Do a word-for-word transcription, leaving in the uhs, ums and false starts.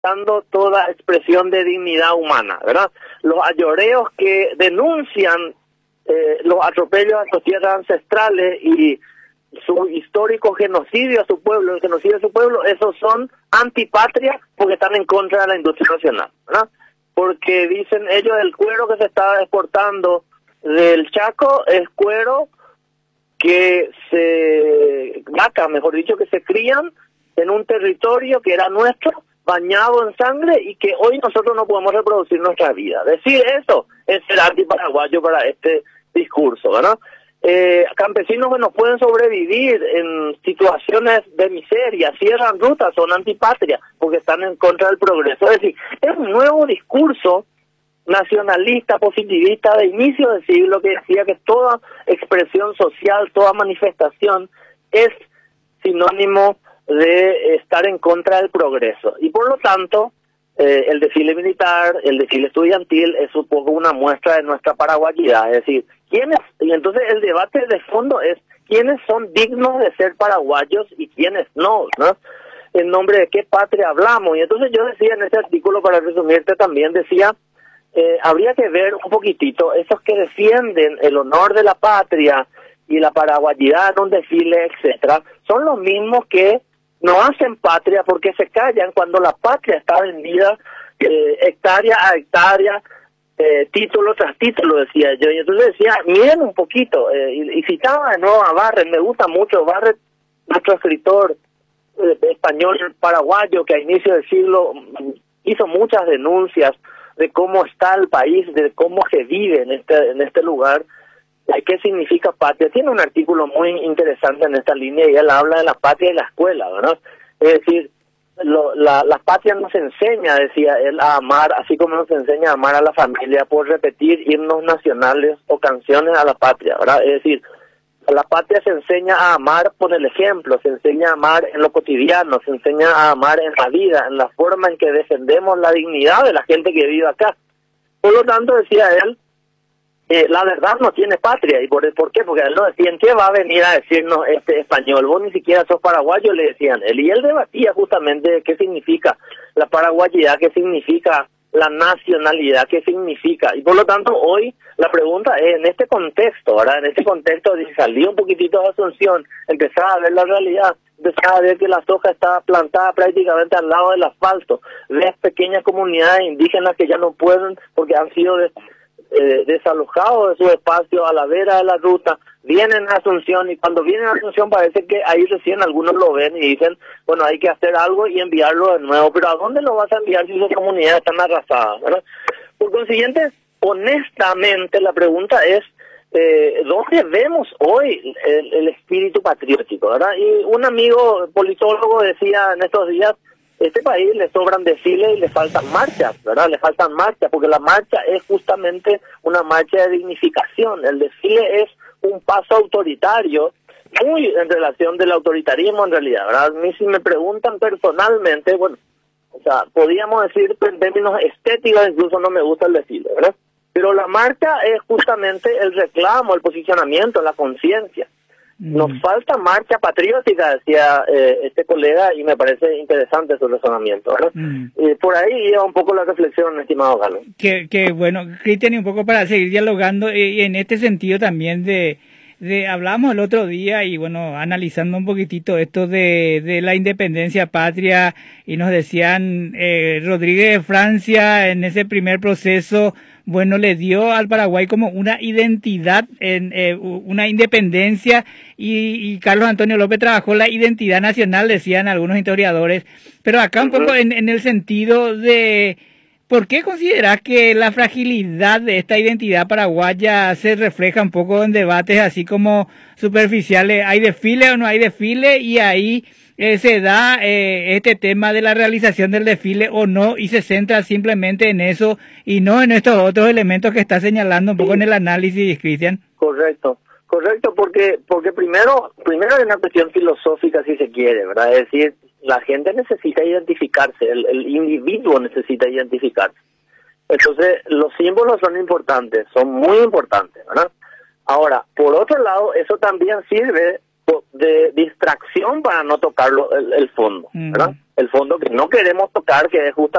dando toda expresión de dignidad humana, ¿verdad? Los ayoreos que denuncian eh, los atropellos a sus tierras ancestrales y su histórico genocidio a su pueblo, el genocidio a su pueblo, esos son antipatria porque están en contra de la industria nacional, ¿verdad? Porque dicen ellos el cuero que se está exportando del Chaco es cuero que se, vaca, mejor dicho, que se crían en un territorio que era nuestro, bañado en sangre y que hoy nosotros no podemos reproducir nuestra vida. Decir eso es ser antiparaguayo para este discurso, ¿verdad? Eh, campesinos que no pueden sobrevivir en situaciones de miseria, cierran rutas, son antipatria porque están en contra del progreso. Es decir, es un nuevo discurso nacionalista, positivista de inicio del siglo que decía que toda expresión social, toda manifestación es sinónimo de estar en contra del progreso. Y por lo tanto, eh, el desfile militar, el desfile estudiantil es un poco una muestra de nuestra paraguayidad. Es decir, ¿quiénes? Y entonces el debate de fondo es quiénes son dignos de ser paraguayos y quiénes no, ¿no? En nombre de qué patria hablamos. Y entonces yo decía en ese artículo, para resumirte también, decía, eh, habría que ver un poquitito esos que defienden el honor de la patria y la paraguayidad en un desfile, etcétera, son los mismos que no hacen patria porque se callan cuando la patria está vendida eh, hectárea a hectárea, eh, título tras título, decía yo. Y entonces decía, miren un poquito, eh, y, y citaba de nuevo a Barrett, me gusta mucho Barrett, nuestro escritor eh, español paraguayo que a inicio del siglo hizo muchas denuncias de cómo está el país, de cómo se vive en este, en este lugar. ¿Qué significa patria? Tiene un artículo muy interesante en esta línea y él habla de la patria y la escuela, ¿verdad? Es decir, lo, la, la patria nos enseña, decía él, a amar, así como nos enseña a amar a la familia por repetir himnos nacionales o canciones a la patria, ¿verdad? Es decir, a la patria se enseña a amar por el ejemplo, se enseña a amar en lo cotidiano, se enseña a amar en la vida, en la forma en que defendemos la dignidad de la gente que vive acá. Por lo tanto, decía él, Eh, la verdad no tiene patria. ¿Y por, por qué? Porque él no decía, ¿qué va a venir a decirnos este español? Vos ni siquiera sos paraguayo, le decían él. Y él debatía justamente qué significa la paraguayidad, qué significa la nacionalidad, qué significa. Y por lo tanto, hoy la pregunta es, en este contexto, ¿verdad? En este contexto de salir un poquitito de Asunción, empezar a ver la realidad, empezar a ver que la soja está plantada prácticamente al lado del asfalto, ves pequeñas comunidades indígenas que ya no pueden porque han sido de, Eh, desalojados de su espacio a la vera de la ruta, vienen a Asunción y cuando vienen a Asunción parece que ahí recién algunos lo ven y dicen, bueno, hay que hacer algo y enviarlo de nuevo, pero ¿a dónde lo vas a enviar si sus comunidades están arrasadas, ¿verdad? Por consiguiente, honestamente la pregunta es, eh, ¿dónde vemos hoy el, el espíritu patriótico, ¿verdad? Y un amigo politólogo decía en estos días, este país le sobran desfiles y le faltan marchas, ¿verdad? Le faltan marchas, porque la marcha es justamente una marcha de dignificación. El desfile es un paso autoritario, muy en relación del autoritarismo en realidad, ¿verdad? A mí si me preguntan personalmente, bueno, o sea, podríamos decir en términos estéticos, incluso no me gusta el desfile, ¿verdad? Pero la marcha es justamente el reclamo, el posicionamiento, la conciencia. Nos falta marcha patriótica, decía eh, este colega, y me parece interesante su razonamiento, ¿verdad? Mm. Eh, por ahí iba un poco la reflexión, estimado Galo. Que, que bueno, Cristian, y un poco para seguir dialogando, eh, en este sentido también de, de, hablamos el otro día, y bueno, analizando un poquitito esto de, de la independencia patria, y nos decían, eh, Rodríguez de Francia, en ese primer proceso, bueno, le dio al Paraguay como una identidad, en eh, una independencia, y, y Carlos Antonio López trabajó la identidad nacional, decían algunos historiadores, pero acá un uh-huh. poco en, en el sentido de, ¿por qué considerás que la fragilidad de esta identidad paraguaya se refleja un poco en debates así como superficiales? ¿Hay desfile o no hay desfile? Y ahí Eh, se da eh, este tema de la realización del desfile o no, y se centra simplemente en eso y no en estos otros elementos que está señalando un poco en el análisis, Cristian. Correcto, correcto, porque porque primero primero hay una cuestión filosófica, si se quiere, ¿verdad? Es decir, la gente necesita identificarse, el, el individuo necesita identificarse. Entonces, los símbolos son importantes, son muy importantes, ¿verdad? Ahora, por otro lado, eso también sirve de distracción para no tocar el, el fondo, ¿verdad? Mm. el fondo que no queremos tocar, que es justamente